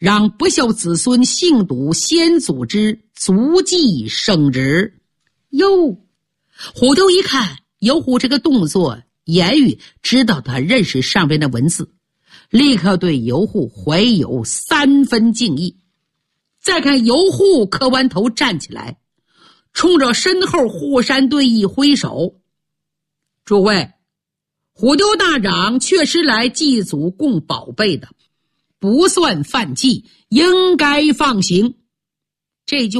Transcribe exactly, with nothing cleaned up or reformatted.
让不孝子孙姓赌，先祖之足迹圣旨。哟，虎丢一看游虎这个动作言语，知道他认识上边的文字，立刻对游虎怀有三分敬意。再看游虎磕完头站起来，冲着身后护山队一挥手：诸位，虎丢大长确实来祭祖供宝贝的，不算犯忌，应该放行。这句